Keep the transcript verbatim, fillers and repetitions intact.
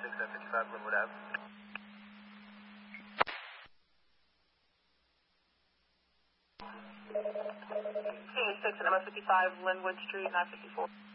six and fifty-five Linwood Ave. Seeing six and M fifty-five Linwood Street, nine fifty-four.